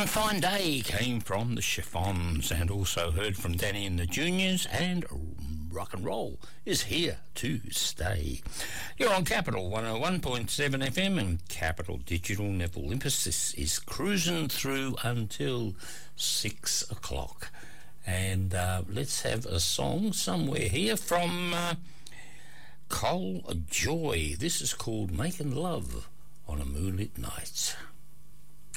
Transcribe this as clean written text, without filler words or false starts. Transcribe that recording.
One Fine Day came from the Chiffons, and also heard from Danny and the Juniors, and rock and roll is here to stay. You're on Capital 101.7 FM and Capital Digital. Neville Limpus. This is cruising through until 6 o'clock. And let's have a song somewhere here from Cole Joy. This is called Making Love on a Moonlit Night.